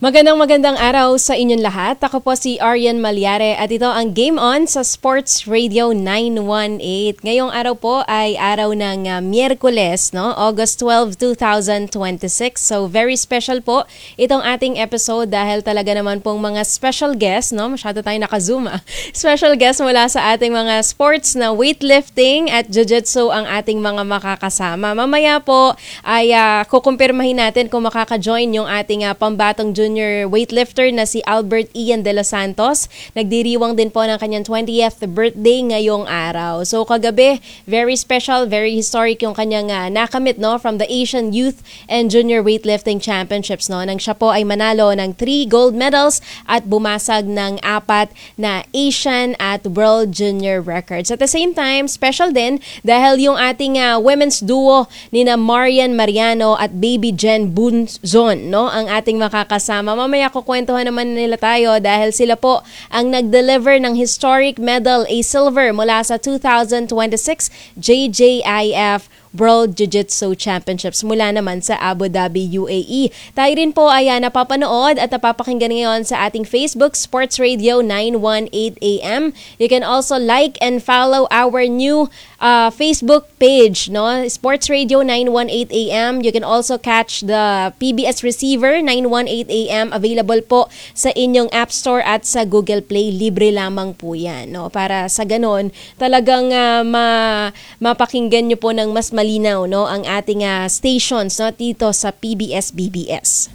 Magandang araw sa inyong lahat. Ako po si Arian Malyare at ito ang Game On sa Sports Radio 918. Ngayong araw po ay araw ng Miyerkules, no? August 12, 2026. So very special po itong ating episode dahil talaga naman pong mga special guests, no? Masyado tayong naka-zoom. Special guests mula sa ating mga sports na weightlifting at jiu-jitsu ang ating mga makakasama. Mamaya po ay kukumpirmahin natin kung makaka-join yung ating pambatong junior weightlifter na si Albert Ian de los Santos. Nagdiriwang din po ng kanyang 20th birthday ngayong araw. So kagabi, very special, very historic yung kanyang nakamit, no, from the Asian Youth and Junior Weightlifting Championships, no, nang siya po ay manalo ng 3 gold medals at bumasag ng 4 na Asian at World Junior records. At the same time, special din dahil yung ating women's duo nina Marian Mariano at Baby Jen Bunzon, no, ang ating makakasama. Mamaya kukwentuhan naman nila tayo dahil sila po ang nag-deliver ng historic medal, a silver mula sa 2026 JJIF World Jiu-Jitsu Championships mula naman sa Abu Dhabi, UAE. Tayo rin po ay napapanood at napapakinggan ngayon sa ating Facebook, Sports Radio 918 AM. You can also like and follow our new Facebook page, no? Sports Radio 918 AM. You can also catch the PBS receiver 918 AM. Available po sa inyong App Store at sa Google Play. Libre lamang po yan, no? Para sa ganon, talagang mapakinggan nyo po ng mas malinaw, no, ang ating stations, no, dito sa PBS-BBS.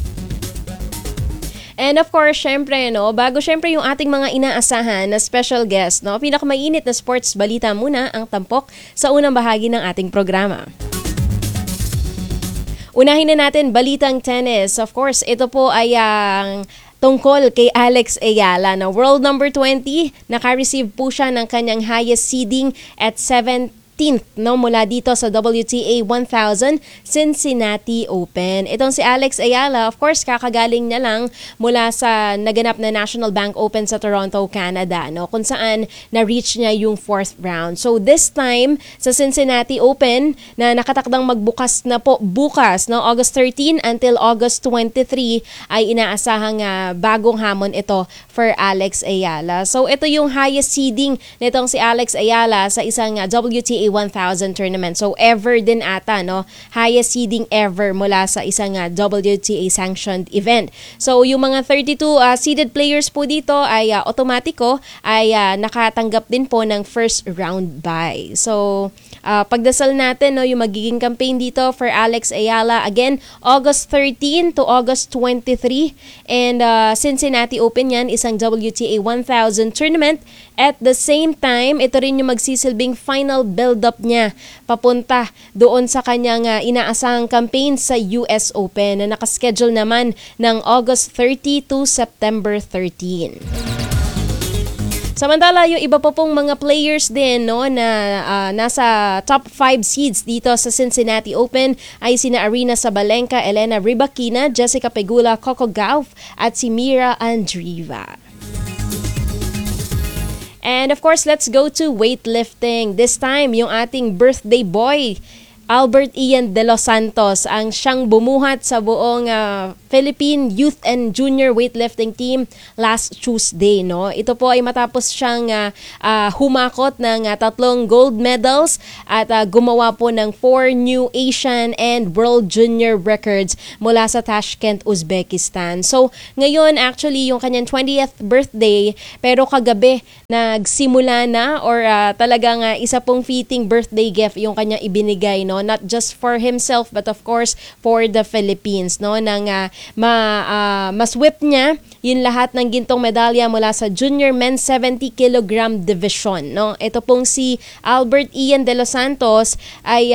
And of course, syempre, no, bago syempre yung ating mga inaasahan na special guest, no, pinakamainit na sports balita muna ang tampok sa unang bahagi ng ating programa. Unahin na natin balitang tennis. Of course, ito po ay ang tungkol kay Alex Ayala na world number 20. Naka-receive po siya ng kanyang highest seeding at 17th, no, mula dito sa WTA 1000 Cincinnati Open. Itong si Alex Ayala, of course, kakagaling na lang mula sa naganap na National Bank Open sa Toronto, Canada, no, kung saan na-reach niya yung 4th round. So this time sa Cincinnati Open na nakatakdang magbukas na po bukas, no, August 13 until August 23 ay inaasahang bagong hamon ito for Alex Ayala. So ito yung highest seeding nitong si Alex Ayala sa isang WTA 1000 tournament. So ever din ata, no, highest seeding ever mula sa isang WTA sanctioned event. So yung mga 32 seeded players po dito ay automatiko ay nakatanggap din po ng first round bye. So pagdasal natin, no, yung magiging campaign dito for Alex Ayala, again August 13 to August 23, and Cincinnati Open yan, isang WTA 1000 tournament. At the same time, ito rin yung magsisilbing final build-up niya papunta doon sa kanyang inaasahang campaign sa US Open na nakaschedule naman ng August 30 to September 13. Samantala, yung iba pa pong mga players din, no, na nasa top 5 seeds dito sa Cincinnati Open ay sina Aryna Sabalenka, Elena Rybakina, Jessica Pegula, Coco Gauff at si Mira Andreeva. And of course, let's go to weightlifting. This time, yung ating birthday boy, Albert Ian de los Santos, ang siyang bumuhat sa buong Philippine Youth and Junior Weightlifting Team last Tuesday, no? Ito po ay matapos siyang humakot ng 3 gold medals at gumawa po ng 4 new Asian and World Junior records mula sa Tashkent, Uzbekistan. So, ngayon actually yung kanyang 20th birthday, pero kagabi nagsimula na or talagang isa pong fitting birthday gift yung kanyang ibinigay, no? Not just for himself but of course for the Philippines, no, nang maswip niya yung lahat ng gintong medalya mula sa junior men's 70 kg division, no. Ito pong si Albert Ian de los Santos ay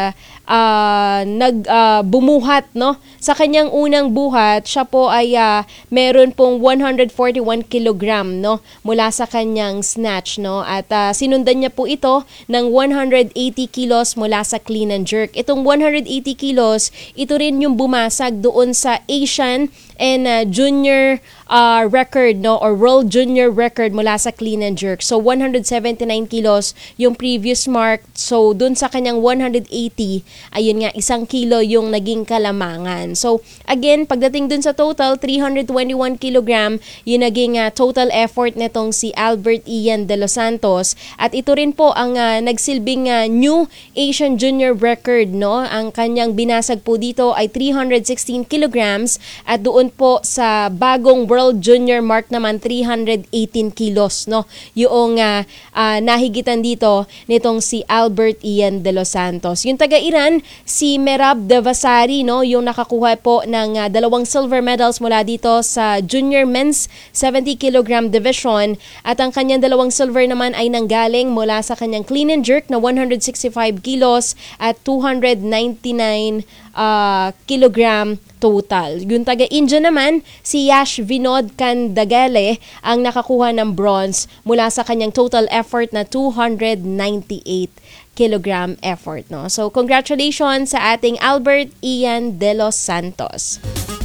bumuhat, no. Sa kanyang unang buhat, siya po ay meron pong 141 kg, no, mula sa kanyang snatch, no, at sinundan niya po ito ng 180 kilos mula sa clean and jerk. Itong 180 kilos, ito rin yung bumasag doon sa Asian and junior record, no, or world junior record mula sa clean and jerk. So 179 kilos yung previous mark. So dun sa kanyang 180 ayun nga, 1 kilo yung naging kalamangan. So, again, pagdating dun sa total, 321 kilogram yung naging total effort netong si Albert Ian de los Santos. At ito rin po ang nagsilbing new Asian Junior record, no? Ang kanyang binasag po dito ay 316 kilograms at doon po sa bagong World Junior mark naman 318 kilos, no? Yung nahigitan dito nitong si Albert Ian de los Santos. Yung taga-Iran, si Merab Devasari, no? Yung nakakuha po ng 2 silver medals mula dito sa Junior Men's 70 kilogram division at ang kanyang 2 silver naman ay nanggaling mula sa kanyang clean and jerk na 165 kilos at 299 kilogram total. Yung taga-India naman, si Yash Vinod Kandagale ang nakakuha ng bronze mula sa kanyang total effort na 298 kilogram effort. No? So, congratulations sa ating Albert Ian de los Santos.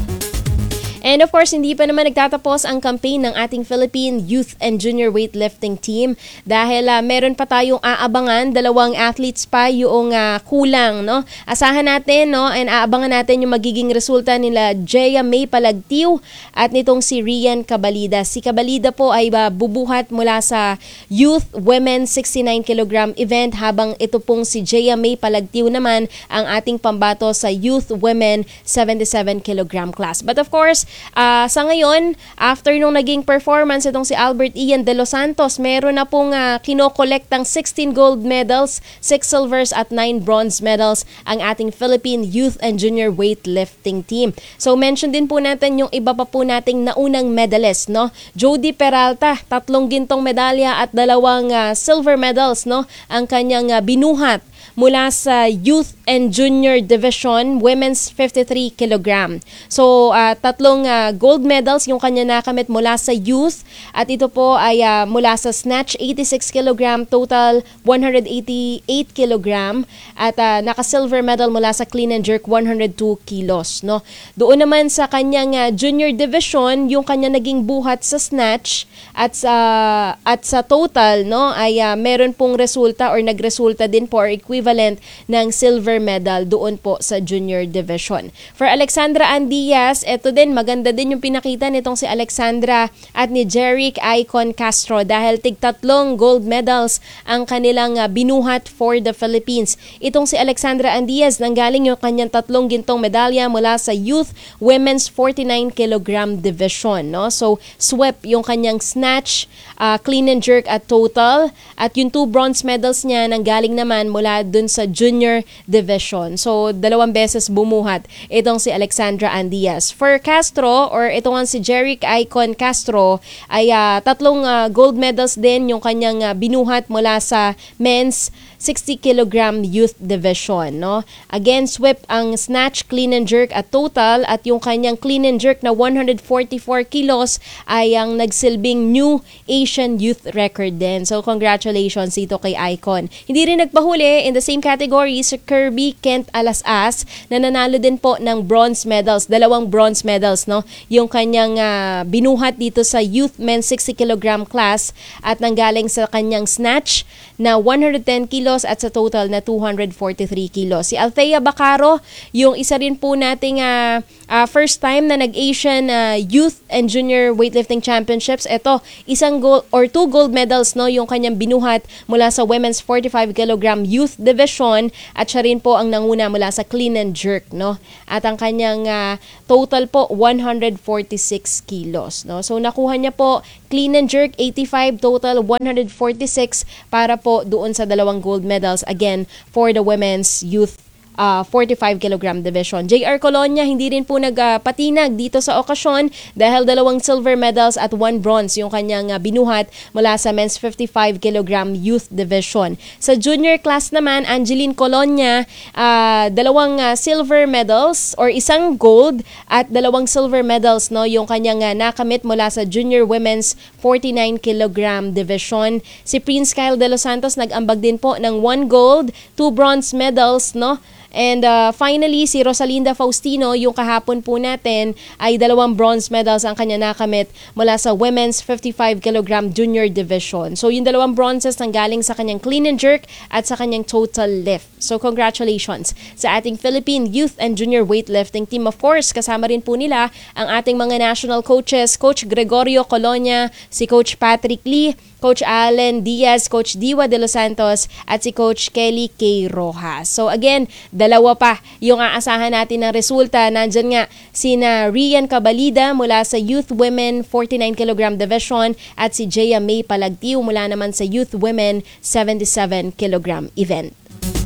And of course, hindi pa naman nagtatapos ang campaign ng ating Philippine Youth and Junior Weightlifting Team dahil meron pa tayong aabangan, 2 athletes pa yung kulang, no? Asahan natin, no? And aabangan natin yung magiging resulta nila Jaya May Palagtiw at nitong si Rian Cabalida. Si Cabalida po ay bubuhat mula sa Youth Women 69 kg event habang ito pong si Jaya May Palagtiw naman ang ating pambato sa Youth Women 77 kg class. But of course, sa ngayon, after nung naging performance itong si Albert Ian de los Santos, meron na pong kinokolektang 16 gold medals, 6 silvers at 9 bronze medals ang ating Philippine Youth and Junior Weightlifting Team. So mention din po natin yung iba pa po nating naunang medalist, no? Jody Peralta, 3 gintong medalya at 2 silver medals, no? Ang kanyang binuhat mula sa Youth and Junior Division, Women's 53 kg. So, 3 gold medals yung kanya nakamit mula sa Youth at ito po ay mula sa Snatch 86 kg, total 188 kg at naka-silver medal mula sa Clean and Jerk 102 kilos. No? Doon naman sa kanyang Junior Division, yung kanya naging buhat sa Snatch at sa total, no, ay meron pong resulta or nagresulta din po or equivalent ng silver medal doon po sa Junior Division. For Alexandra Andias, ito din, maganda din yung pinakita nitong si Alexandra at ni Jeric Icon Castro dahil tig-3 gold medals ang kanilang binuhat for the Philippines. Itong si Alexandra Andias, nanggaling yung kanyang 3 gintong medalya mula sa Youth Women's 49 kg Division. No? So, swept yung kanyang snatch, clean and jerk at total at yung 2 bronze medals niya nanggaling naman mula dun sa Junior Division. So, 2 beses bumuhat itong si Alexandra Andias. For Castro, or itong si Jeric Icon Castro, ay 3 gold medals din yung kanyang binuhat mula sa Men's 60 kg Youth Division. No? Again, swept ang snatch, clean and jerk at total at yung kanyang clean and jerk na 144 kilos ay ang nagsilbing new Asian Youth record din. So, congratulations dito kay Icon. Hindi rin nagpahuli in the same category si Kirby Kent Alasas na nanalo din po ng bronze medals, 2 bronze medals, no? Yung kanyang binuhat dito sa Youth Men's 60 kg class at nanggaling sa kanyang snatch na 110 kilos at sa total na 243 kilos. Si Althea Bacaro, yung isa rin po nating first time na nag-Asian Youth and Junior Weightlifting Championships. Ito, 1 gold or 2 gold medals, no, yung kanyang binuhat mula sa Women's 45 kg Youth Division at siya rin po ang nanguna mula sa Clean and Jerk, no? At ang kanyang total po 146 kilos, no? So nakuha niya po Clean and Jerk 85, total 146 para po doon sa 2 gold medals again for the Women's Youth 45 kg division. JR Colonia hindi rin po nagpatinag dito sa okasyon dahil 2 silver medals at 1 bronze yung kanyang binuhat mula sa Men's 55 kg Youth Division. Sa junior class naman, Angeline Colonia, 2 silver medals or 1 gold at 2 silver medals, no, yung kanyang nakamit mula sa Junior Women's 49 kg division. Si Prince Kyle de los Santos nag-ambag din po ng 1 gold, 2 bronze medals, no? And finally, si Rosalinda Faustino, yung kahapon po natin, ay 2 bronze medals ang kanya nakamit mula sa Women's 55 kg Junior Division. So yung 2 bronzes nanggaling sa kanyang clean and jerk at sa kanyang total lift. So congratulations sa ating Philippine Youth and Junior Weightlifting team. Of course, kasama rin po nila ang ating mga national coaches, Coach Gregorio Colonia, si Coach Patrick Lee, Coach Allen Diaz, Coach Diwa de los Santos, at si Coach Kelly K. Rojas. So again, 2 pa yung aasahan natin ng resulta. Nandyan nga sina Rian Cabalida mula sa Youth Women 49 kg Division at si Jaya May Palagtiw mula naman sa Youth Women 77 kg event.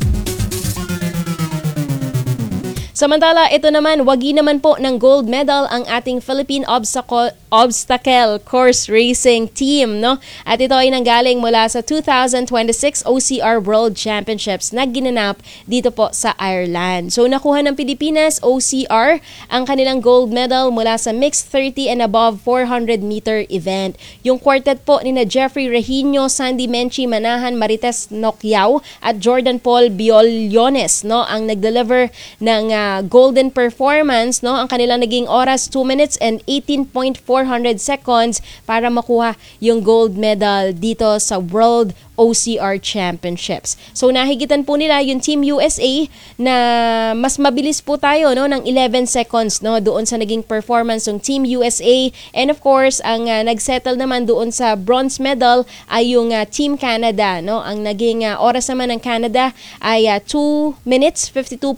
Samantala, ito naman, wagi naman po ng gold medal ang ating Philippine Obstacle Course Racing Team, no? At ito ay nanggaling mula sa 2026 OCR World Championships na ginanap dito po sa Ireland. So, nakuha ng Pilipinas, OCR, ang kanilang gold medal mula sa mixed 30 and above 400-meter event. Yung quartet po ni na Jeffrey Regino, Sandy Menchi Manahan, Marites Nokyao at Jordan Paul Biollones, no? Ang nag-deliver ng golden performance, no? Ang kanilang naging oras 2 minutes and 18.400 seconds para makuha yung gold medal dito sa World OCR Championships. So nahigitan po nila yung Team USA na mas mabilis po tayo, no, ng 11 seconds, no, doon sa naging performance ng Team USA. And of course, ang nagsettle naman doon sa bronze medal ay yung Team Canada, no. Ang naging oras naman ng Canada ay 2 minutes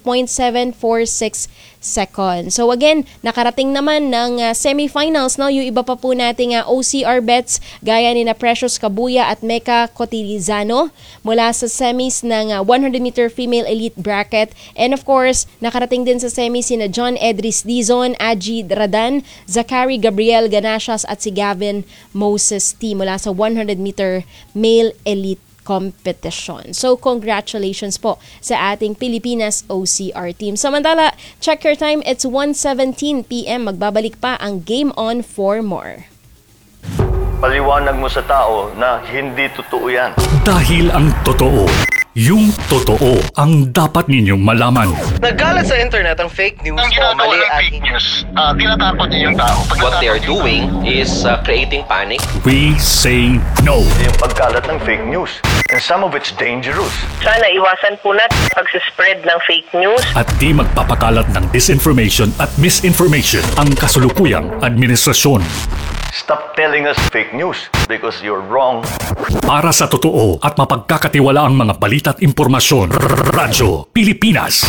52.746 seconds. So again, nakarating naman ng semifinals, no, yung iba pa po nating OCR bets gaya ni na Precious Kabuya at Mecca Cotilizano mula sa semis ng 100-meter female elite bracket. And of course, nakarating din sa semis sina John Edris Dizon, Aji Radan, Zachary Gabriel Ganashas at si Gavin Moses T mula sa 100-meter male elite competition. So, congratulations po sa ating Pilipinas OCR team. Samantala, check your time. It's 1:17 p.m. Magbabalik pa ang Game On for more. Paliwanag mo sa tao na hindi totoo yan. Dahil ang totoo, yung totoo ang dapat ninyong malaman. Nagkalat sa internet ang fake news Ang o ginagawa mali ng at fake news, tinatakot niyo yung tao. What they are doing is creating panic. We say no. Yung pagkalat ng fake news. And some of it's dangerous. Sana iwasan po natin pag-spread ng fake news. At di magpapakalat ng disinformation at misinformation ang kasulukuyang administrasyon. Stop telling us fake news because you're wrong. Para sa totoo at mapagkakatiwalaang mga balita at impormasyon, Radyo Pilipinas.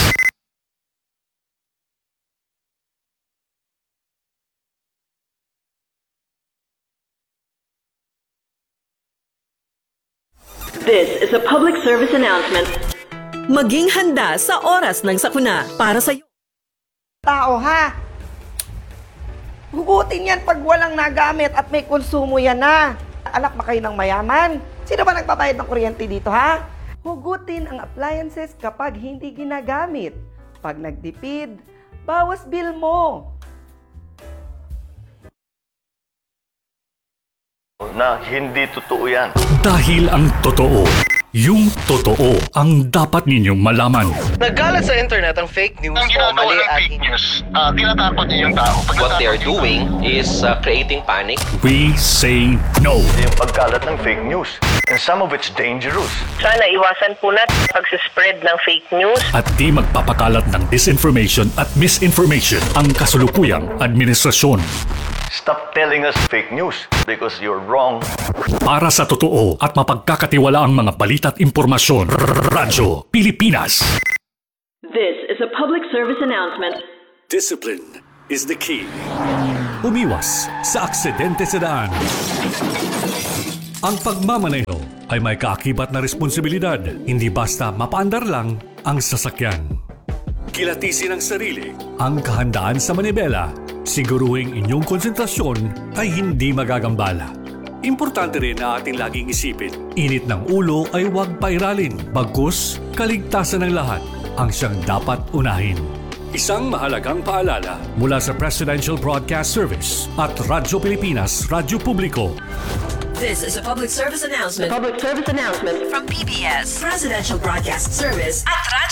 This is a public service announcement. Maging handa sa oras ng sakuna para sa iyo. Tao ha! Hugutin yan pag walang nagamit at may konsumo yan na. Anak ba kayo ng mayaman? Sino ba nagbabayad ng kuryente dito ha? Hugutin ang appliances kapag hindi ginagamit. Pag nagtipid, bawas bill mo. Na hindi totoo yan. Dahil ang totoo, yung totoo ang dapat ninyong malaman. Nagkalat sa internet ang fake news Ang o ginagawa mali ng at fake news, tinatakot niyo yung tao. What they are doing is creating panic. We say no. Yung pagkalat ng fake news. And some of it's dangerous. Sana iwasan po natin pag-spread ng fake news. At di magpapakalat ng disinformation at misinformation ang kasulukuyang administrasyon. Stop telling us fake news because you're wrong. Para sa totoo at mapagkakatiwalaang mga balita at impormasyon, Radyo Pilipinas. This is a public service announcement. Discipline is the key. Umiwas sa aksidente sa daan. Ang pagmamaneho ay may kaakibat na responsibilidad, hindi basta mapaandar lang ang sasakyan. Kilatisin ang sarili, ang kahandaan sa manibela, siguruhing inyong konsentrasyon ay hindi magagambala. Importante rin na ating laging isipin, init ng ulo ay huwag pairalin, bagkus kaligtasan ng lahat ang siyang dapat unahin. Isang mahalagang paalala mula sa Presidential Broadcast Service at Radyo Pilipinas, Radyo Publiko. This is a public service announcement Public service announcement from PBS, Presidential Broadcast Service at Radyo Pilipinas.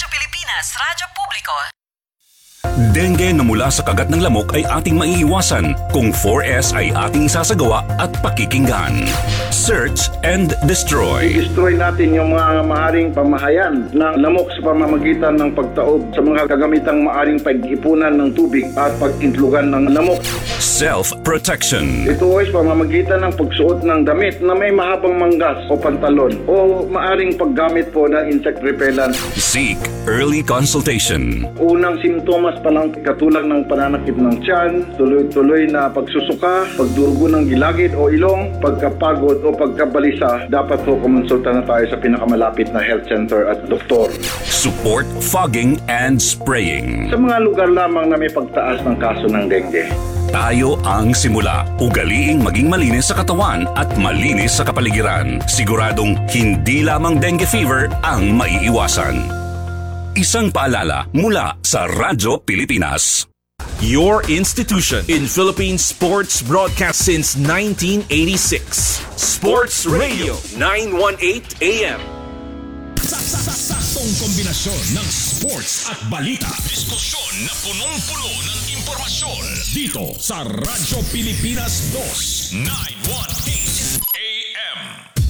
Pilipinas Radyo Publiko. Dengue na mula sa kagat ng lamok ay ating maiiwasan kung 4S ay ating isasagawa at pakikinggan. Search and destroy. I-destroy natin yung mga maaring pamahayan ng lamok sa pamamagitan ng pagtaob sa mga kagamitang maaring pag-ipunan ng tubig at pag-intlugan ng lamok. Self-protection. Ito ay pamamagitan ng pagsuot ng damit na may mahabang manggas o pantalon o maaring paggamit po ng insect repellent. Seek early consultation. Unang simptomas pa lang katulad ng pananakit ng tiyan, tuloy-tuloy na pagsusuka, pagdurugo ng gilagid o ilong, pagkapagod o pagkabalisa, dapat po kumonsulta na tayo sa pinakamalapit na health center at doktor. Support fogging and spraying. Sa mga lugar lamang na may pagtaas ng kaso ng dengue. Tayo ang simula. Ugaliing maging malinis sa katawan at malinis sa kapaligiran. Siguradong hindi lamang dengue fever ang maiiwasan. Isang paalala mula sa Radyo Pilipinas. Your institution in Philippine sports broadcast since 1986. Sports Radio 918 AM. Saktong kombinasyon ng sports at balita. Diskusyon na punong-puno ng impormasyon. Dito sa Radyo Pilipinas 2, 918 AM.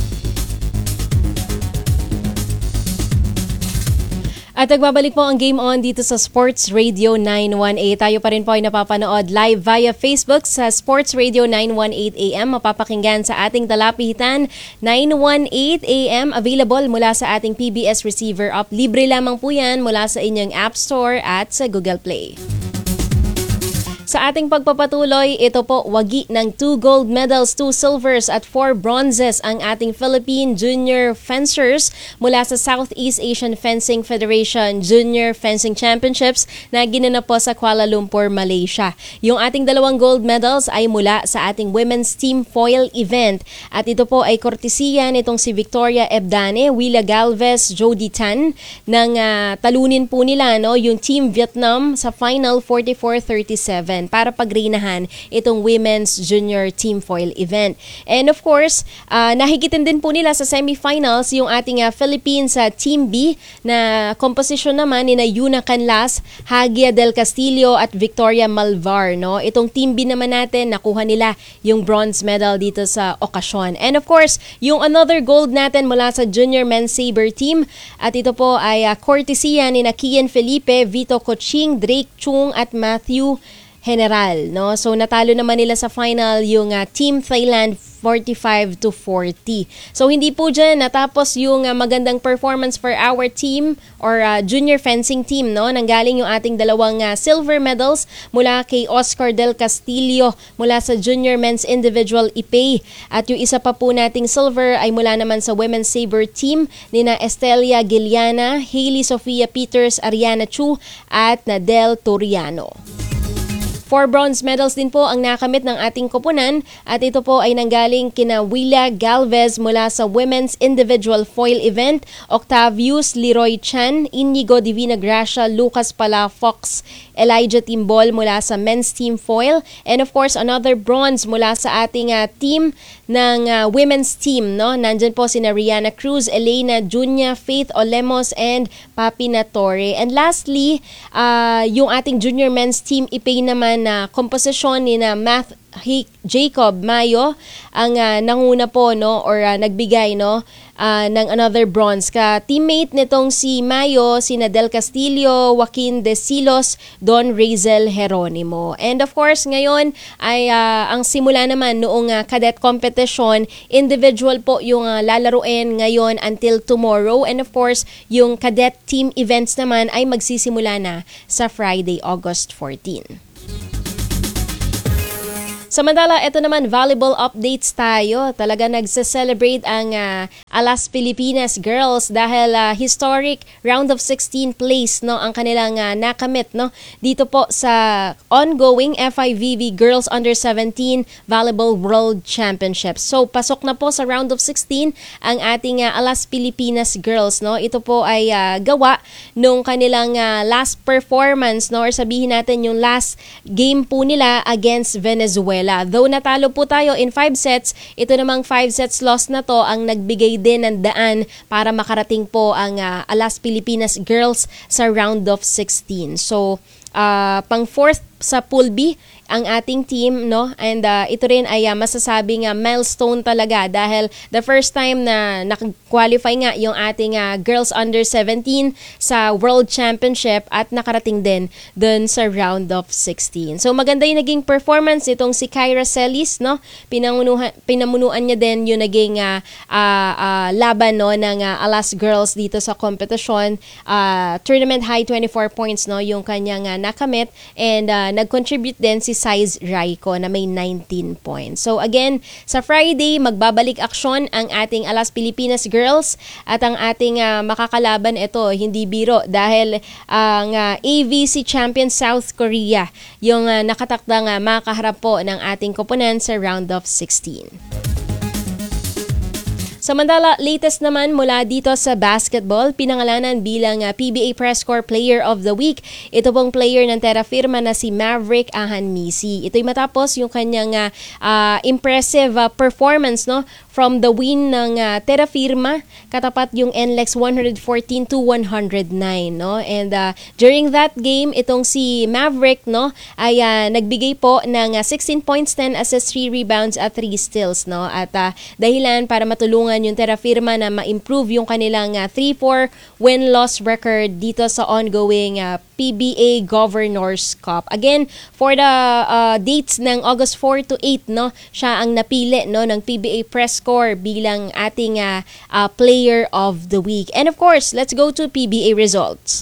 At nagbabalik po ang Game On dito sa Sports Radio 918. Tayo pa rin po ay napapanood live via Facebook sa Sports Radio 918 AM. Mapapakinggan sa ating talapitan 918 AM. Available mula sa ating PBS Receiver app. Libre lamang po yan mula sa inyong App Store at sa Google Play. Sa ating pagpapatuloy, ito po wagi ng 2 gold medals, 2 silvers at 4 bronzes ang ating Philippine junior fencers mula sa Southeast Asian Fencing Federation Junior Fencing Championships na ginanap po sa Kuala Lumpur, Malaysia. Yung ating 2 gold medals ay mula sa ating women's team foil event at ito po ay kortesiya nitong si Victoria Ebdane, Willa Galvez, Jody Tan nang talunin po nila yung Team Vietnam sa final 44-37. Para pagrinahan itong women's junior team foil event. And of course, nahigitin din po nila sa semifinals yung ating Philippines sa Team B na composition naman ni Yuna Canlas, Hagia del Castillo at Victoria Malvar. No? Itong Team B naman natin, nakuha nila yung bronze medal dito sa okasyon. And of course, yung another gold natin mula sa junior men's saber team at ito po ay courtesy ni Kian Felipe, Vito Coching, Drake Chung at Matthew General, no? So natalo naman nila sa final yung Team Thailand 45-40. So hindi po dyan natapos yung magandang performance for our team or junior fencing team, no? Nanggaling yung ating 2 silver medals mula kay Oscar Del Castillo mula sa junior men's individual ipay. At yung isa pa po nating silver ay mula naman sa women's saber team nina Estelia Giliana, Hailey Sofia Peters, Ariana Chu at Nadel Toriano. 4 bronze medals din po ang nakamit ng ating koponan at ito po ay nanggaling kina Willa Galvez mula sa women's individual foil event, Octavius Leroy Chan, Inigo Divina Gracia, Lucas Palafox, Elijah Timbol mula sa men's team foil, and of course another bronze mula sa ating team ng women's team. No? Nandyan po sina Rihanna Cruz, Elena Junya, Faith Olemos, and Papi Natore. And lastly, yung ating junior men's team ipay naman na komposisyon ni na Jacob Mayo ang nanguna po or nagbigay ng another bronze ka teammate nitong si Mayo, si Del Castillo, Joaquin De Silos, Don Razel Jeronimo. And of course ngayon ay ang simula naman noong cadet competition, individual po yung lalaruin ngayon until tomorrow, and of course yung cadet team events naman ay magsisimula na sa Friday, August 14. Samantala, ito naman, volleyball updates tayo. Talaga nagse-celebrate ang Alas Pilipinas girls dahil historic round of 16 place ang kanilang nakamit dito po sa ongoing FIVB Girls Under 17 Volleyball World Championships. So, pasok na po sa round of 16 ang ating Alas Pilipinas girls. Ito po ay gawa nung kanilang last performance or sabihin natin yung last game po nila against Venezuela. wala. Though natalo po tayo in 5 sets, ito namang 5 sets loss na to ang nagbigay din ng daan para makarating po ang Alas Pilipinas Girls sa round of 16. So, pang 4th sa Pool B ang ating team, no? And ito rin ay masasabing milestone talaga dahil the first time na nag-qualify nga yung ating girls under 17 sa World Championship at nakarating din dun sa round of 16. So maganda yung naging performance itong si Kyra Celis, no? Pinamunuan niya din yung naging laban, no, ng Alas Girls dito sa competition. Tournament high 24 points, no, yung kanyang nakamit, and nag-contribute din si Size Raiko na may 19 points. So again, sa Friday, magbabalik aksyon ang ating Alas Pilipinas Girls at ang ating makakalaban ito, hindi biro dahil ang AVC champion South Korea yung nakatakdang makaharap po ng ating koponan sa round of 16. Samantala, latest naman mula dito sa basketball, pinangalanan bilang PBA Press Corps Player of the Week. Ito pong player ng Terra Firma na si Maverick Ahanmisi. Ito'y matapos yung kanyang impressive performance, no, from the win ng Terra Firma, katapat yung NLEX 114-109, no? And during that game, itong si Maverick, no, ay nagbigay po ng 16 points, 10 assists, 3 rebounds at 3 steals, no? At dahilan para matulungan yung Terra Firma na ma-improve yung kanilang 3-4 win-loss record dito sa ongoing PBA Governors Cup. Again, for the dates ng August 4 to 8, no, siya ang napili, no, ng PBA Press Corps bilang ating Player of the Week. And of course, let's go to PBA results.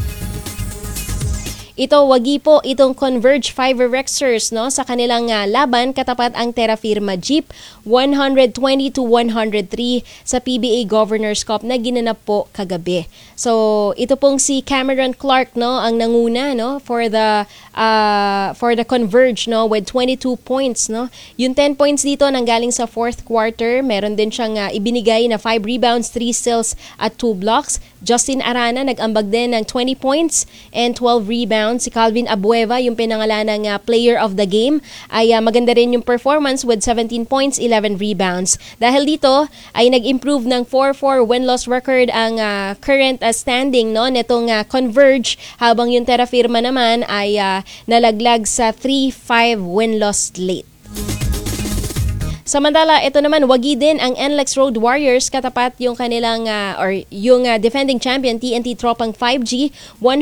Ito, wagi po itong Converge Fiber Rexers, no, sa kanilang laban, katapat ang Terra Firma Jeep 120-103 sa PBA Governors Cup na ginanap po kagabi. So, ito pong si Cameron Clark, no, ang nanguna, no, for the Converge, no, with 22 points, no. Yung 10 points dito nanggaling sa 4th quarter. Meron din siyang ibinigay na 5 rebounds, 3 steals at 2 blocks. Justin Arana nag-ambag din ng 20 points and 12 rebounds. Si Calvin Abueva, yung pinangalanang player of the game, ay maganda rin yung performance with 17 points, 11 rebounds. Dahil dito ay nag-improve ng 4-4 win-loss record ang current standing, no, netong Converge, habang yung Terra Firma naman ay nalaglag sa 3-5 win-loss late. Samantala, ito naman, wagi din ang NLEX Road Warriors, katapat yung kanilang yung defending champion TNT Tropang 5G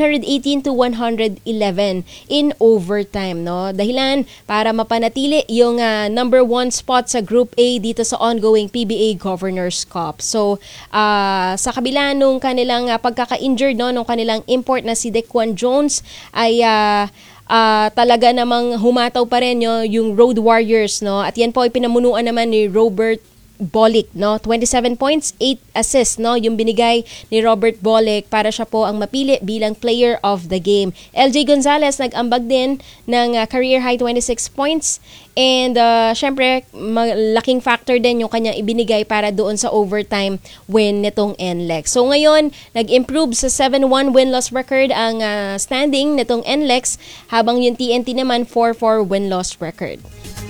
118-111 in overtime, no. Dahilan para mapanatili yung number 1 spot sa Group A dito sa ongoing PBA Governors Cup. So, sa kabila nung kanilang pagkaka-injured, no, nung kanilang import na si Dequan Jones, ay talaga namang humataw pa rin yung Road Warriors, no? At yan po ay pinamunuan naman ni Robert Bolick, no? 27 points, 8 assists, no? Yung binigay ni Robert Bolick para siya po ang mapili bilang player of the game. LJ Gonzalez nag-ambag din ng career high 26 points. And syempre, malaking factor din yung kanyang ibinigay para doon sa overtime win nitong NLEX. So ngayon, nag-improve sa 7-1 win-loss record ang standing nitong NLEX, habang yung TNT naman 4-4 win-loss record.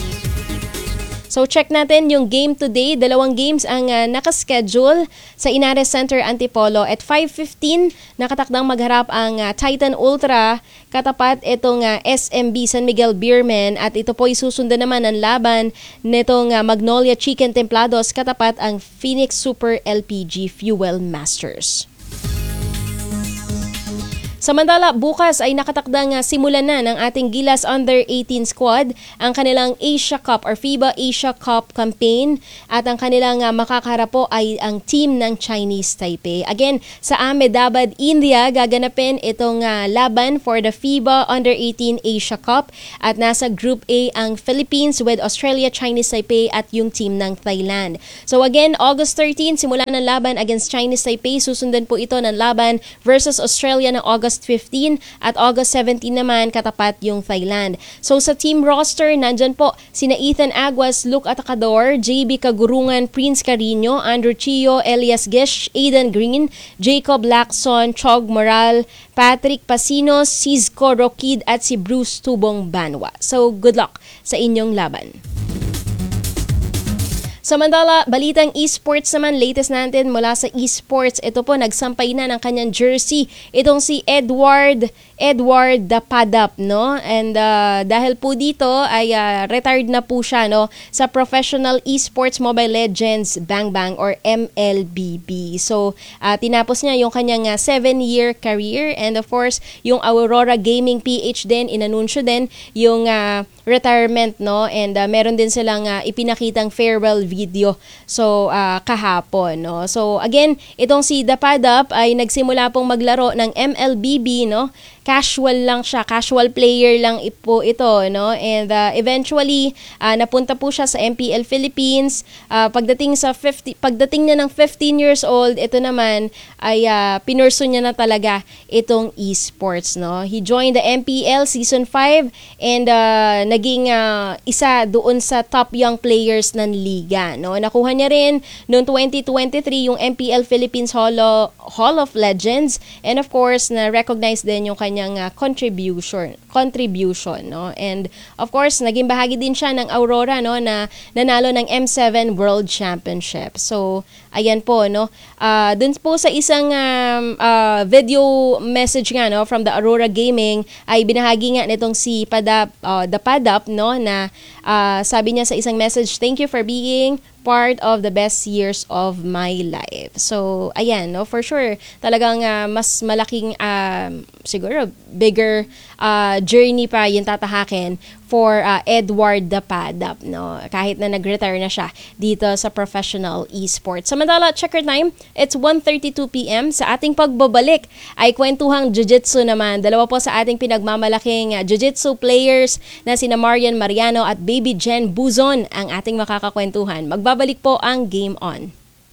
So check natin yung game today. 2 games ang nakaschedule sa Inares Center, Antipolo. At 5:15, nakatakdang magharap ang Titan Ultra, katapat itong SMB San Miguel Beermen. At ito po isusundan naman ang laban nitong Magnolia Chicken Templados, katapat ang Phoenix Super LPG Fuel Masters. Samantala, bukas ay nakatakdang simulan na ng ating Gilas Under 18 squad ang kanilang Asia Cup or FIBA Asia Cup campaign, at ang kanilang makakaharap po ay ang team ng Chinese Taipei. Again, sa Ahmedabad, India, gaganapin itong laban for the FIBA Under 18 Asia Cup, at nasa Group A ang Philippines with Australia, Chinese Taipei at yung team ng Thailand. So again, August 13, simula ng laban against Chinese Taipei, susundan po ito ng laban versus Australia ng August August 15 at August 17 naman katapat yung Thailand. So sa team roster, nandyan po sina Ethan Aguas, Luke Atacador, JB Kagurungan, Prince Carino, Andrew Chio, Elias Gish, Aidan Green, Jacob Lacson, Chog Moral, Patrick Pasinos, Cizco Roquid at si Bruce Tubong Banwa. So good luck sa inyong laban. Samantala, balitang esports naman, latest natin mula sa esports. Ito po, nagsampay na ng kanyang jersey. Itong si Edward Dapadap, no? And dahil po dito ay retired na po siya, no, sa Professional Esports Mobile Legends Bang Bang or MLBB. So, tinapos niya yung kanyang 7-year career, and of course, yung Aurora Gaming PH din, inanunsyo din yung retirement, no? And meron din silang ipinakitang farewell video. So, kahapon, no? So, again, itong si Dapadap ay nagsimula pong maglaro ng MLBB, no? Casual lang siya, casual player lang po ito, no? And eventually napunta po siya sa MPL Philippines. Pagdating niya ng 15 years old, ito naman ay pinurso niya na talaga itong esports, no? He joined the MPL season 5 and naging isa doon sa top young players ng liga, no? Nakuha niya rin noong 2023 yung MPL Philippines Hall of Legends, and of course na-recognize din yung kanyang contribution, no? And of course naging bahagi din siya ng Aurora, no, na nanalo ng M7 World Championship. So ayan po, no, dun po sa isang video message nga, no, from the Aurora Gaming ay binahagi nga nitong si Dapadap, no, na sabi niya sa isang message, "Thank you for being part of the best years of my life." So, ayan, no, for sure, talagang mas malaking, siguro, bigger journey pa yung tatahakin for Edward Dapadap, no, kahit na nag-retire na siya dito sa professional esports. Samantala, checker time, it's 1:32 p.m. Sa ating pagbabalik ay kwentuhang jiu-jitsu naman. Dalawa po sa ating pinagmamalaking jiu-jitsu players na sina Marian Mariano at Baby Jen Buzon ang ating makakakwentuhan. Magbabalik po ang Game On.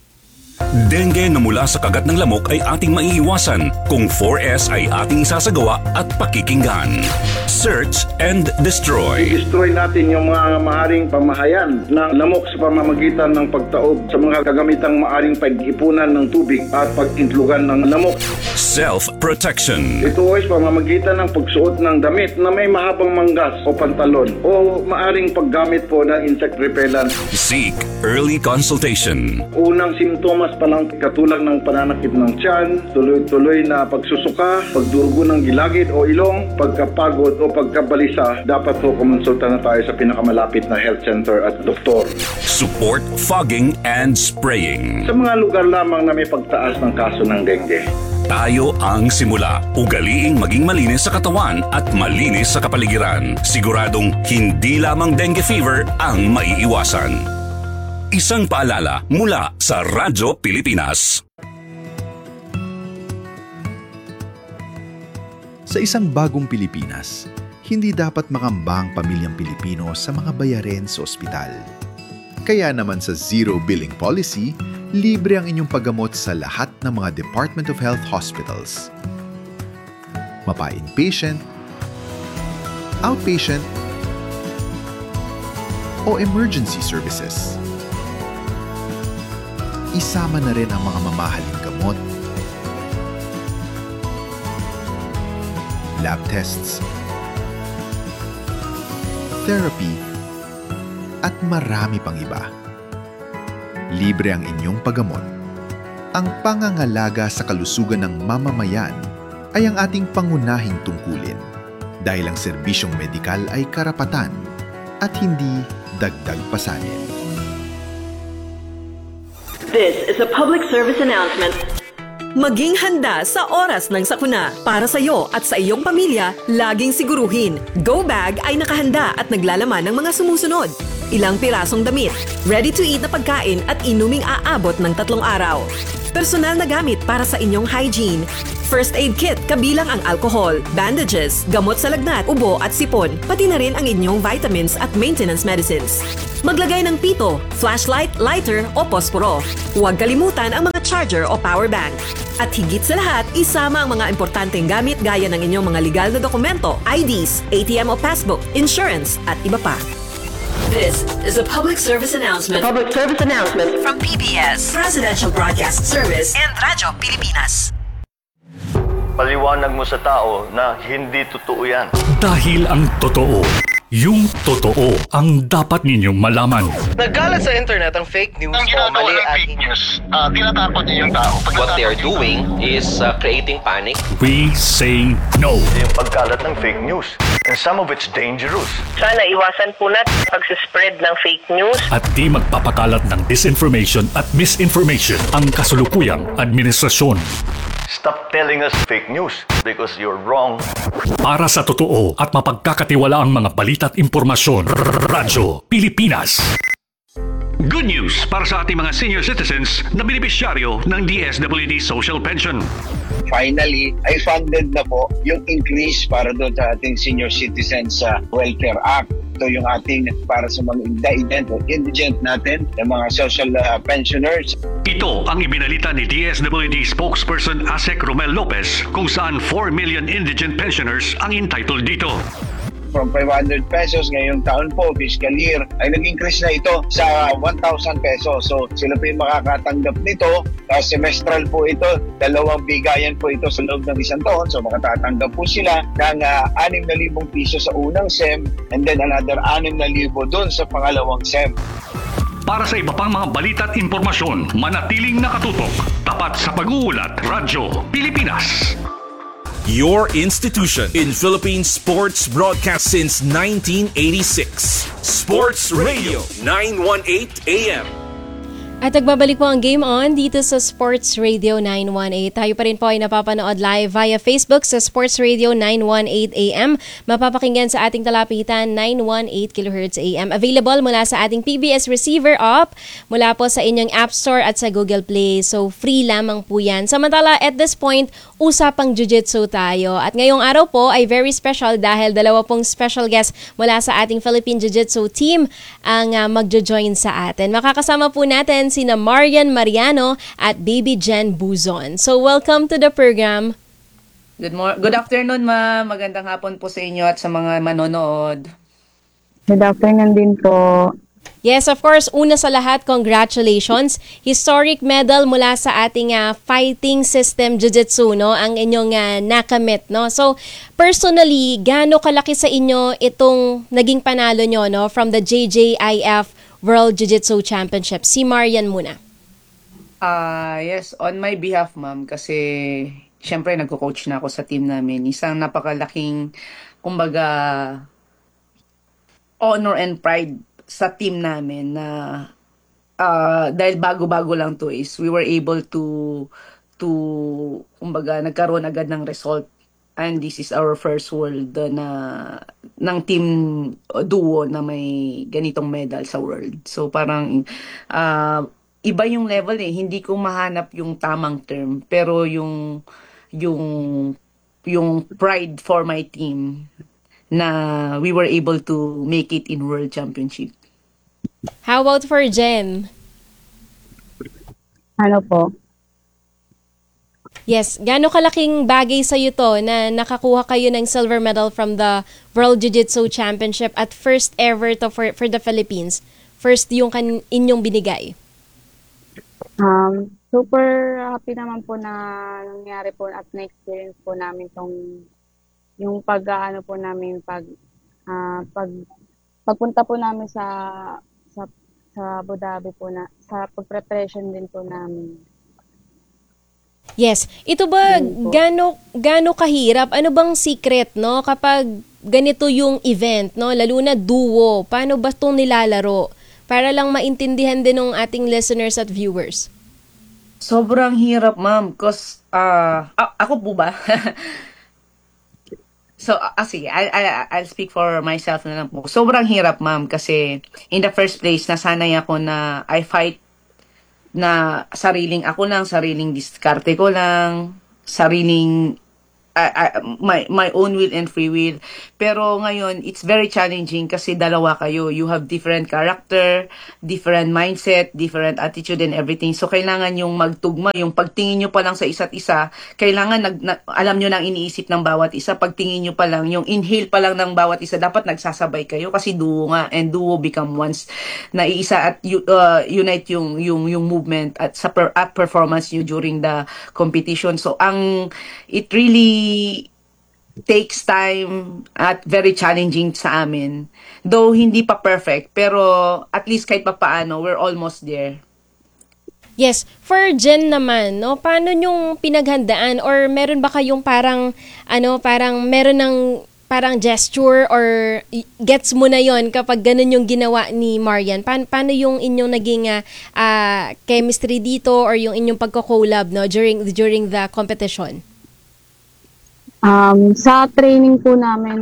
Dengue na mula sa kagat ng lamok ay ating maiiwasan kung 4S ay ating isasagawa at pakikinggan. Search and destroy. I-destroy natin yung mga maaring pamahayan ng lamok sa pamamagitan ng pagtaob sa mga kagamitang maaring pag-ipunan ng tubig at pag-intlugan ng lamok. Self-protection. Ito ay pamamagitan ng pagsuot ng damit na may mahabang manggas o pantalon o maaring paggamit po ng insect repellent. Seek early consultation. Unang simptomas pa lang katulad ng pananakit ng tiyan, tuloy-tuloy na pagsusuka, pagdurugo ng gilagid o ilong, pagkapagod o pagkabalisa, dapat po kumonsulta na tayo sa pinakamalapit na health center at doktor. Support fogging and spraying. Sa mga lugar lamang na may pagtaas ng kaso ng dengue. Tayo ang simula. Ugaliing maging malinis sa katawan at malinis sa kapaligiran. Siguradong hindi lamang dengue fever ang maiiwasan. Isang paalala mula sa Radyo Pilipinas. Sa isang bagong Pilipinas, hindi dapat makamba ang pamilyang Pilipino sa mga bayarin sa ospital. Kaya naman sa Zero Billing Policy, libre ang inyong paggamot sa lahat ng mga Department of Health hospitals. Mapa-inpatient, outpatient, o emergency services. Isama na rin ang mga mamahaling gamot, lab tests, therapy, at marami pang iba. Libre ang inyong paggamot. Ang pangangalaga sa kalusugan ng mamamayan ay ang ating pangunahing tungkulin dahil ang serbisyong medikal ay karapatan at hindi dagdag pasanin. This is a public service announcement. Maging handa sa oras ng sakuna. Para sa iyo at sa iyong pamilya, laging siguruhin. Go Bag ay nakahanda at naglalaman ng mga sumusunod. Ilang pirasong damit, ready-to-eat na pagkain at inuming aabot ng 3 araw. Personal na gamit para sa inyong hygiene, First aid kit kabilang ang alcohol, bandages, gamot sa lagnat, ubo at sipon, pati na rin ang inyong vitamins at maintenance medicines. Maglagay ng pito, flashlight, lighter o posporo. Huwag kalimutan ang mga charger o power bank. At higit sa lahat, isama ang mga importanteng gamit gaya ng inyong mga legal na dokumento, IDs, ATM o passbook, insurance at iba pa. This is a public service announcement. Public service announcement from PBS, Presidential Broadcast Service, and Radyo Pilipinas. Paliwanag mo sa tao na hindi totoo yan. Dahil ang totoo, yung totoo ang dapat ninyong malaman. Nagkalat sa internet ang fake news Ang o ginagawa mali ng at fake news, tinatakot niyo yung tao. What they are doing is creating panic. We say no. Yung pagkalat ng fake news. And some of it's dangerous. Sana iwasan po natin pagsispread ng fake news. At di magpapakalat ng disinformation at misinformation ang kasulukuyang administrasyon. Stop telling us fake news because you're wrong. Para sa totoo at mapagkakatiwalaang mga balita at impormasyon, Radyo Pilipinas. Good news para sa ating mga senior citizens na benepisyaryo ng DSWD Social Pension. Finally, ay funded na po yung increase para doon sa ating Senior Citizens Welfare Act. Ito yung ating para sa mga indigent natin, yung mga social pensioners. Ito ang ibinalita ni DSWD spokesperson Asek Romel Lopez kung saan 4 million indigent pensioners ang entitled dito. From 500 pesos ngayong taon po, fiscal year, ay nag-increase na ito sa 1,000 pesos. So sila po yung makakatanggap nito. Semestral po ito, 2 bigayan po ito sa loob ng isang taon. So makatatanggap po sila ng 6,000 piso sa unang SEM and then another 6,000 doon sa pangalawang SEM. Para sa iba pang mga balita at impormasyon, manatiling nakatutok. Tapat sa pag-uulat, Radyo Pilipinas. Your institution in Philippine sports broadcast since 1986. Sports Radio 918 AM. At nagbabalik po ang Game On dito sa Sports Radio 918. Tayo pa rin po ay napapanood live via Facebook sa Sports Radio 918 AM. Mapapakinggan sa ating talapitan 918 kHz AM. Available mula sa ating PBS receiver app, mula po sa inyong App Store at sa Google Play. So free lamang po yan. Samantala, at this point, usapang jiu-jitsu tayo. At ngayong araw po ay very special dahil 2 pong special guests mula sa ating Philippine Jiu-Jitsu team ang magjo-join sa atin. Makakasama po natin sina Marian Mariano at Baby Jen Buzon. So welcome to the program. Good afternoon, ma'am. Magandang hapon po sa inyo at sa mga manonood. Good afternoon din po. Yes, of course, una sa lahat, congratulations. Historic medal mula sa ating fighting system jiu-jitsu, no? Ang inyong nakamit, no? So, personally, gaano kalaki sa inyo itong naging panalo nyo, no? From the JJIF World Jiu-Jitsu Championship. Si Marian muna. Yes, on my behalf, ma'am, kasi syempre nagko-coach na ako sa team namin. Isang napakalaking, kumbaga, honor and pride sa team namin na dahil bago-bago lang to is we were able to kumbaga nagkaroon agad ng result, and this is our first world na ng team duo na may ganitong medal sa world. So parang iba yung level hindi ko mahanap yung tamang term, pero yung pride for my team na we were able to make it in World Championship. How about for Jen? Ano po? Yes, gaano kalaking bagay sa iyo to na nakakuha kayo ng silver medal from the World Jiu-Jitsu Championship at first ever to for the Philippines? First yung inyong binigay. Super happy naman po na nangyari po at na-experience po namin yung pag-ano po namin pagpunta po namin sa Abu Dhabi po na sa pag-preparation din po namin. Yes, ito ba gaano kahirap? Ano bang secret, no, kapag ganito yung event, no, lalo na duo? Paano ba 'tong nilalaro? Para lang maintindihan din ng ating listeners at viewers. Sobrang hirap, ma'am, cause ako po ba? So, sige, I'll speak for myself na lang po. Sobrang hirap, ma'am, kasi in the first place, nasanay ako na I fight na sariling diskarte ko lang. sariling my own will and free will. Pero ngayon, it's very challenging kasi dalawa kayo. You have different character, different mindset, different attitude and everything. So, kailangan yung magtugma, yung pagtingin nyo pa lang sa isa't isa, kailangan alam nyo nang iniisip ng bawat isa. Pagtingin nyo pa lang, yung inhale pa lang ng bawat isa, dapat nagsasabay kayo kasi duo nga, and duo become once. Naiisa at unite yung movement at performance nyo during the competition. So, it really takes time at very challenging sa amin. Though hindi pa perfect, pero at least kahit pa paano, we're almost there. Yes, for Jen naman, no, paano yung pinaghandaan or meron ba kayong parang meron ng parang gesture or gets mo na yon kapag ganun yung ginawa ni Marian? Paano yung inyong naging chemistry dito or yung inyong pagko-collab, no, during the competition? Sa training po namin,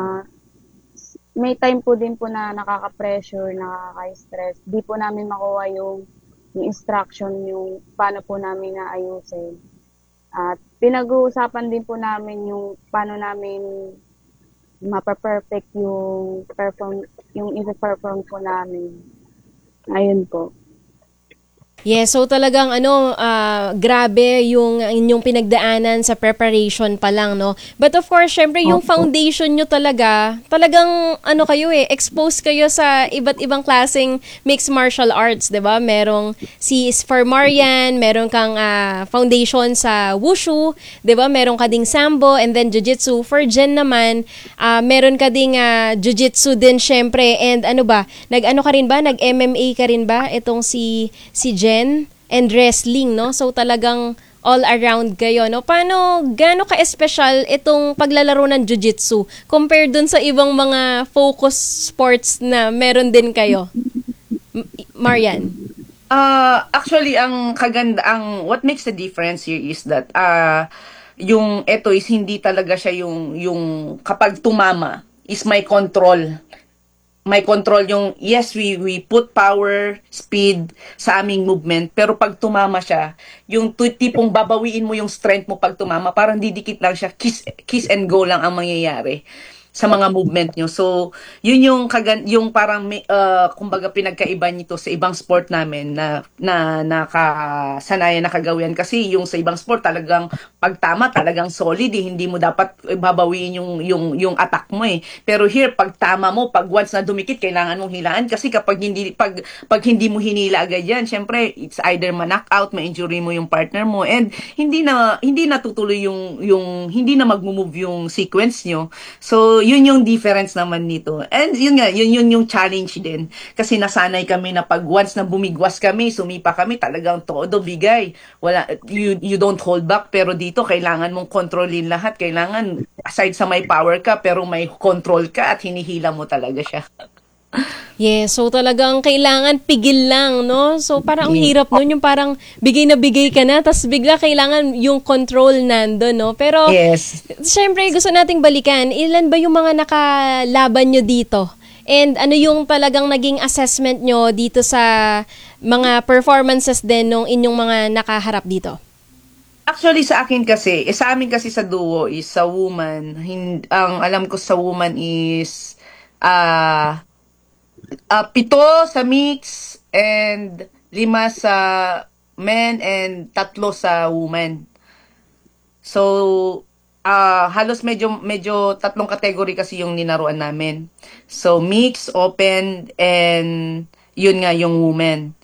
may time po din po na nakaka-pressure, nakaka-stress. Di po namin makuha yung instruction, yung paano po namin naayusin. At pinag-uusapan din po namin yung paano namin mapa-perfect yung i-perform po namin. Ayun po. Yes, so talagang grabe yung inyong pinagdaanan sa preparation pa lang, no? But of course, syempre yung foundation nyo talagang kayo exposed kayo sa iba't ibang klaseng mixed martial arts, 'di ba? Merong for Marian, meron kang foundation sa wushu, 'di ba? Meron ka ding sambo and then jiu-jitsu. For Jen naman, meron ka ding jiu-jitsu din syempre, and nag-MMA ka rin ba itong si Jen? And wrestling, no? So talagang all around kayo, no? Gaano ka-espesyal itong paglalaro ng jiu-jitsu compared dun sa ibang mga focus sports na meron din kayo? Marian? Actually, what makes the difference here is that yung eto is hindi talaga siya yung kapag tumama is may control yung, yes, we put power, speed sa aming movement, pero pag tumama siya, yung tipong babawiin mo yung strength mo pag tumama, parang didikit lang siya, kiss and go lang ang mangyayari sa mga movement nyo. So, yun yung parang kumbaga pinagkaiba nito sa ibang sport namin na nakasanayan nakagawian. Kasi yung sa ibang sport talagang pagtama talagang solid, hindi mo dapat babawiin yung attack mo eh. Pero here, pagtama mo, pag once na dumikit, kailangan mong hilaan kasi pag hindi mo hinila agad yan, syempre it's either ma-knockout, ma-injury mo yung partner mo, and hindi na tutuloy yung hindi na mag-move yung sequence nyo. So, yun yung difference naman nito. And yun yung challenge din. Kasi nasanay kami na pag once na bumigwas kami, sumipa kami, talagang todo bigay. You don't hold back, pero dito kailangan mong kontrolin lahat. Kailangan, aside sa may power ka, pero may control ka at hinihila mo talaga siya. Yes, so talagang kailangan pigil lang, no? So parang ang hirap nun, yung parang bigay na bigay ka na, tapos bigla kailangan yung control nando, no? Pero, yes, syempre gusto nating balikan, ilan ba yung mga nakalaban nyo dito? And ano yung talagang naging assessment nyo dito sa mga performances din nung inyong mga nakaharap dito? Actually, sa akin kasi, sa amin kasi sa duo is sa woman, ang alam ko sa woman is 7 sa mix and 5 sa men and 3 sa women. So, halos medyo 3 category kasi yung ninaruan namin. So, mix, open, and yun nga yung women.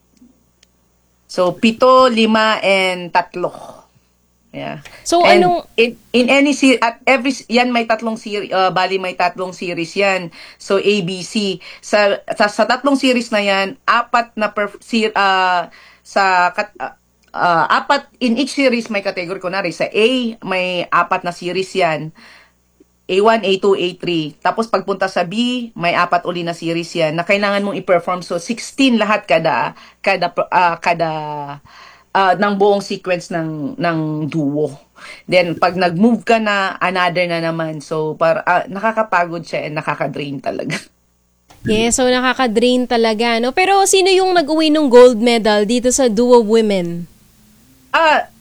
So, 7, 5, and 3. Yeah. So, and in any series, at yan may 3 series, bali may 3 series yan. So, ABC. Sa 3 series na yan, 4 na apat in each series may category. Kunwari, sa A, may 4 na series yan. A1, A2, A3. Tapos pagpunta sa B, may 4 uli na series yan na kailangan mong i-perform. So, 16 lahat kada ng buong sequence ng duo. Then, pag nag-move ka na, another na naman. So, nakakapagod siya and nakaka-drain talaga. Yes, so nakaka-drain talaga, no? Pero sino yung nag-uwi ng gold medal dito sa duo women?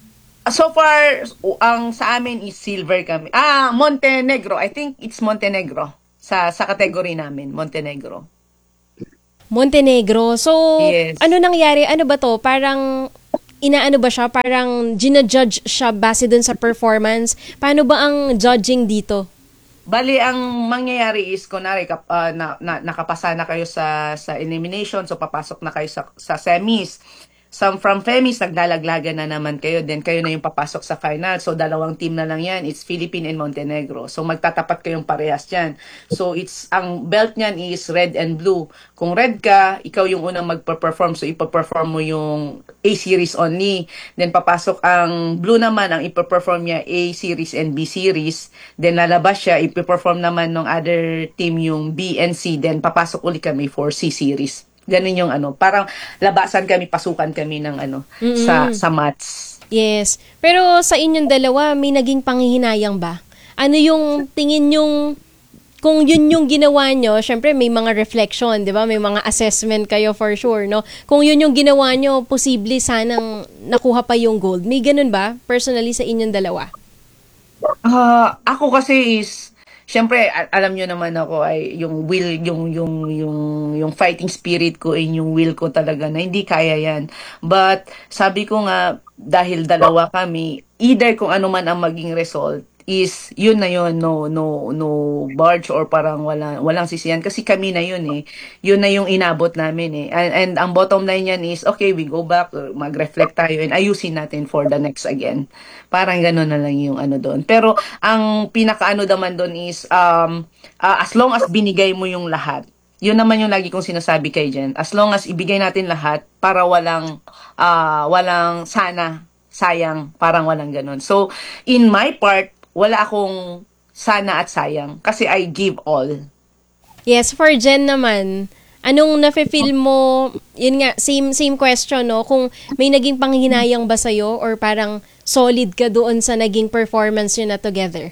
So far, ang sa amin is silver kami. Montenegro. I think it's Montenegro. Sa category namin, Montenegro. Montenegro. So, Yes. ano nangyari? Ano ba to? Parang, inaano ba siya? Parang, ginajudge siya base dun sa performance? Paano ba ang judging dito? Bali, ang mangyayari is, kunwari, nakapasa na kayo sa elimination, so papasok na kayo sa semis. From semis, naglalaglagan na naman kayo, then kayo na yung papasok sa final. So, 2 team na lang yan. It's Philippines and Montenegro. So, magtatapat kayong parehas dyan. So, ang belt niyan is red and blue. Kung red ka, ikaw yung unang magpa-perform. So, ipa-perform mo yung A series only. Then, papasok ang blue naman, ang ipa-perform niya A series and B series. Then, lalabas siya, ipa-perform naman ng other team yung B and C. Then, papasok ulit kami for C series. Ganun yung parang labasan kami, pasukan kami ng sa mats. Yes. Pero sa inyong dalawa, may naging panghihinayang ba? Ano yung tingin yung, kung yun yung ginawa nyo, syempre may mga reflection, di ba? May mga assessment kayo for sure, no? Kung yun yung ginawa nyo, posible sanang nakuha pa yung gold. May ganun ba? Personally sa inyong dalawa? Ako kasi is, syempre, alam nyo naman ako ay yung will, yung fighting spirit ko ay yung will ko talaga na hindi kaya yan. But sabi ko nga, dahil dalawa kami, either kung ano man ang maging result, is yun na yun, no barge or parang walang sisiyan kasi kami na yun eh. Yun na yung inabot namin eh. And ang bottom line yan is, okay, we go back, mag-reflect tayo and ayusin natin for the next again. Parang gano'n na lang yung doon. Pero ang pinaka naman doon is, as long as binigay mo yung lahat, yun naman yung lagi kong sinasabi kay Jen. As long as ibigay natin lahat para walang sana, sayang, parang walang ganun. So, in my part, wala akong sana at sayang kasi I give all. Yes, for Jen naman, anong nafe-feel mo, yun nga, same question, no? Kung may naging panghinayang ba sa'yo or parang solid ka doon sa naging performance yun na together?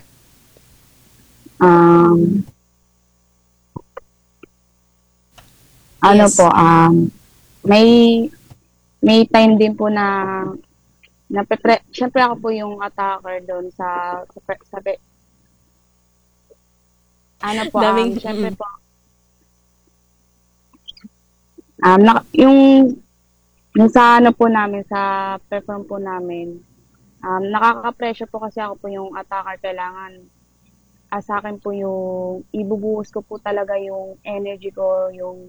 Yes. May time din po na syempre ako po yung attacker doon sa syempre po yung sa po namin, sa perform po namin, nakaka-pressure po kasi ako po yung attacker. Kailangan sa akin po yung ibubuhos ko po talaga yung energy ko,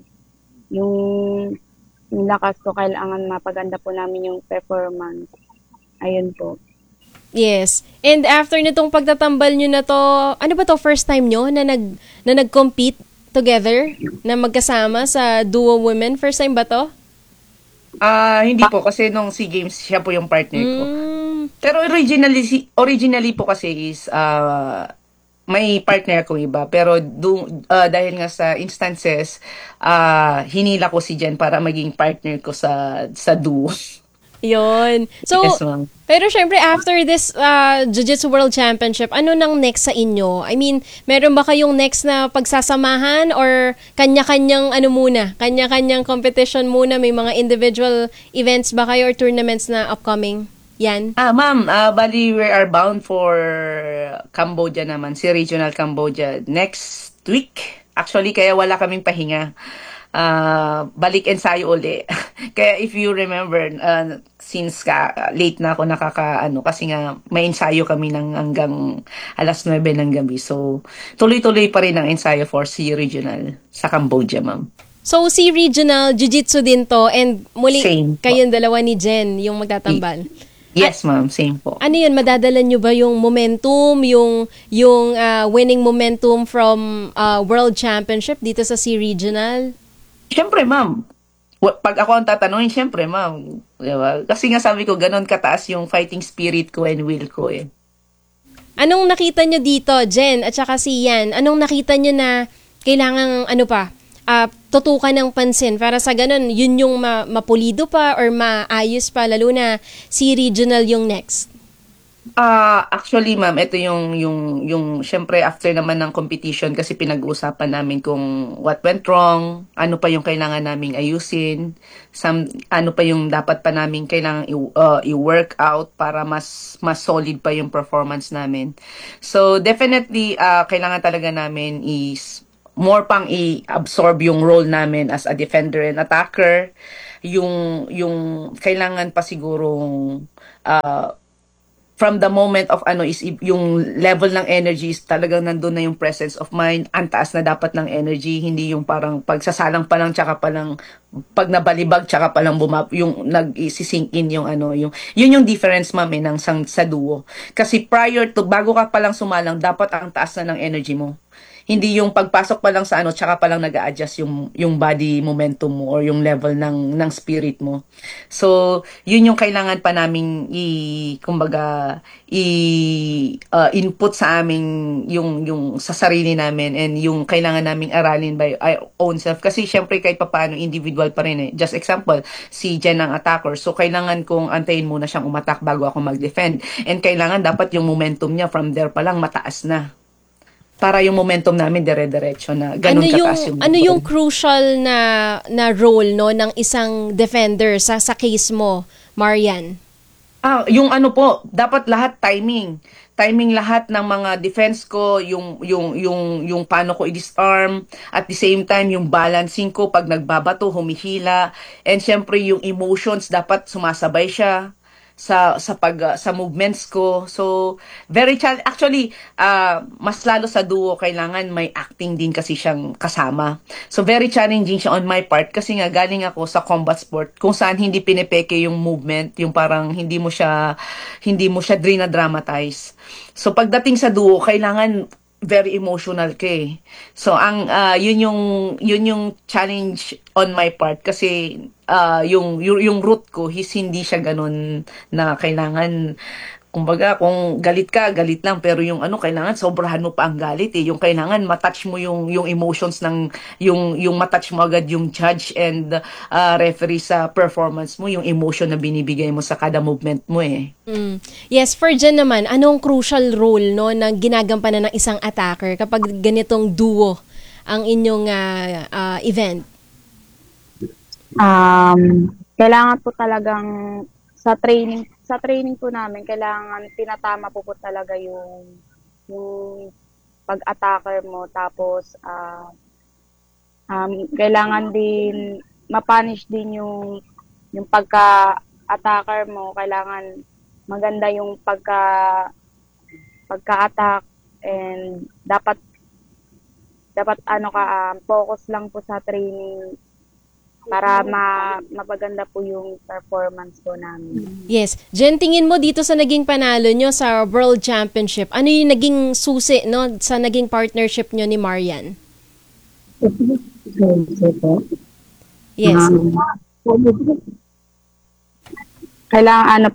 yung lakas ko. Kailangan mapaganda po namin yung performance. Ayun po. Yes. And after nitong pagtatambal nyo na to, ano ba to, first time nyo na nag-compete together? Na magkasama sa duo women? First time ba to? Hindi po, kasi nung SEA Games, siya po yung partner ko. Pero originally po kasi is, may partner akong iba. Pero dahil nga sa instances, hinila ko si Jen para maging partner ko sa duo. Yun. So, yes, ma'am. Pero syempre, after this Jiu-Jitsu World Championship, ano nang next sa inyo? I mean, meron ba kayong next na pagsasamahan or kanya-kanyang kanya-kanyang competition muna? May mga individual events ba kayo or tournaments na upcoming? Yan. Ma'am, bali we are bound for Cambodia naman, si Regional Cambodia next week. Actually, kaya wala kaming pahinga. Balik ensayo uli. Kaya if you remember, since late na ako kasi nga may ensayo kami hanggang 9:00 ng gabi. So, tuloy-tuloy pa rin ang ensayo for SEA Regional sa Cambodia, ma'am. So, SEA Regional, Jiu-Jitsu din to, and muli kayong dalawa ni Jen yung magtatambal. Yes, ma'am. Same po. Ano yun? Madadala nyo ba yung momentum, yung winning momentum from World Championship dito sa SEA Regional? Siyempre, ma'am. Pag ako ang tatanungin, siyempre, ma'am. Diba? Kasi nga sabi ko, ganun kataas yung fighting spirit ko and will ko eh. Anong nakita nyo dito, Jen, at saka si Yan? Anong nakita nyo na kailangang, tutukan ng pansin para sa ganun, yun yung mapulido pa or maayos pa, lalo na SEA Regional yung next? Actually, ma'am, ito yung syempre after naman ng competition kasi pinag-uusapan namin kung what went wrong, ano pa yung kailangan naming ayusin, ano pa yung dapat pa namin kailangan i-work out para mas solid pa yung performance namin. So, definitely, kailangan talaga namin is more pang i-absorb yung role namin as a defender and attacker. Yung kailangan pa sigurong from the moment of is yung level ng energy is talagang nandun na yung presence of mind, ang taas na dapat ng energy, hindi yung parang pagsasalang pa lang tsaka pa lang pag nabalibag tsaka pa lang yung nag-sink in yung yun yung difference ma'am ng sa duo. Kasi prior to bago ka pa lang sumalang, dapat ang taas na ng energy mo. Hindi yung pagpasok pa lang sa tsaka pa lang nag-a-adjust yung body momentum mo or yung level ng spirit mo. So, yun yung kailangan pa naming input sa aming yung sa sarili namin and yung kailangan naming aralin by our own self. Kasi syempre kahit papaano individual pa rin eh. Just example, si Jen ang attacker. So, kailangan kong antayin muna siyang umattack bago ako mag-defend. And kailangan dapat yung momentum niya from there pa lang mataas na. Para yung momentum namin dire-diretso na ganun kataas yung ano yung crucial na role no ng isang defender sa case mo, Marian? Yung po, dapat lahat timing lahat ng mga defense ko, yung paano ko i-disarm, at the same time yung balancing ko pag nagbabato, humihila, and syempre yung emotions dapat sumasabay siya sa movements ko. So very actually mas lalo sa duo kailangan may acting din kasi siyang kasama. So very challenging siya on my part kasi nga galing ako sa combat sport kung saan hindi pinepeke yung movement, yung parang hindi mo siya dramatize. So pagdating sa duo kailangan very emotional ka eh. So yun yung challenge on my part kasi yung root ko hindi siya ganun na kailangan kumbaga kung galit ka, galit lang pero yung kailangan sobrahan mo pa ang galit eh. Yung kailangan matouch mo yung emotions ng yung matouch mo agad yung judge and referee sa performance mo, yung emotion na binibigay mo sa kada movement mo eh. Yes, for Jen naman, anong crucial role no na ginagampanan ng isang attacker kapag ganitong duo ang inyong event? Kailangan po talagang sa training po namin, kailangan tinatama po talaga yung pag-attacker mo. Tapos, kailangan din mapunish din yung pagka-attacker mo. Kailangan maganda yung pagka-attack and dapat focus lang po sa training para mapaganda po yung performance po namin. Yes. Jen, tingin mo dito sa naging panalo nyo sa World Championship, ano yung naging susi no, sa naging partnership nyo ni Marian? Yes. Kailangan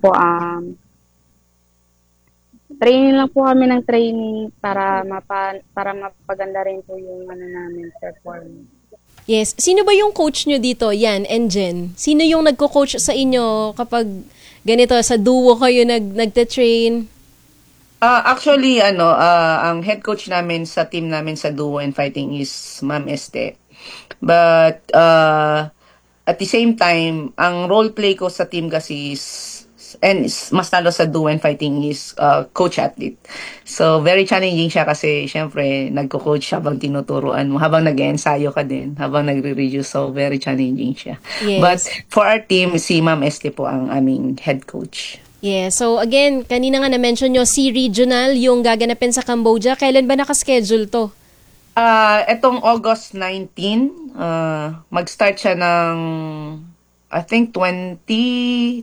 training lang po kami ng training para mapaganda rin po yung namin performance. Yes. Sino ba yung coach nyo dito? Yan, and Jen. Sino yung nagko-coach sa inyo kapag ganito, sa duo kayo nagte-train? Actually, ang head coach namin sa team namin sa duo and fighting is Ma'am Este. But, at the same time, ang role play ko sa team kasi mas lalo sa duo and fighting is coach athlete. So, very challenging siya kasi syempre, nagko-coach habang tinuturuan mo, habang nag-ensayo ka din, habang nagre-review. So, very challenging siya. Yes. But, for our team, si Ma'am Este po ang aming head coach. Yeah, so again, kanina nga na-mention nyo, si Regional yung gaganapin sa Cambodia. Kailan ba nakaschedule to? Etong August 19, mag-start siya ng I think 2021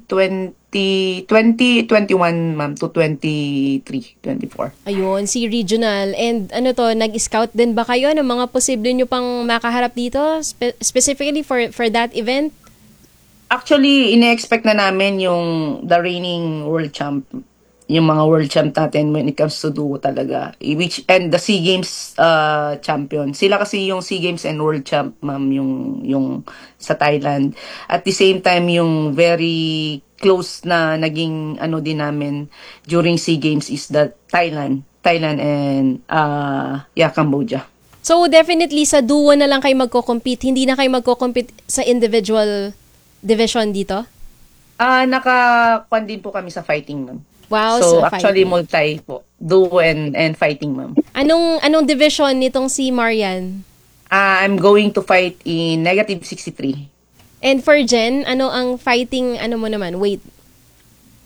ma'am to 24. Ayun, si Regional. And nag-scout din ba kayo ng mga posible nyo pang makaharap dito? Specifically for that event? Actually, ine-expect na namin the reigning world champ, yung mga world champ natin when it comes to duo talaga. And the SEA Games champion. Sila kasi yung SEA Games and world champ, ma'am, yung sa Thailand. At the same time, yung very close na naging din namin during SEA Games is the Thailand and Cambodia. So definitely sa duo na lang kayo magko-compete, hindi na kayo magko-compete sa individual division dito? Naka-kwan din po kami sa fighting, ma'am. Wow, so sa actually fighting. multi po, duo and fighting, ma'am. Anong division nitong si Marian? I'm going to fight in -63. And for Jen, ano ang fighting mo naman? Weight?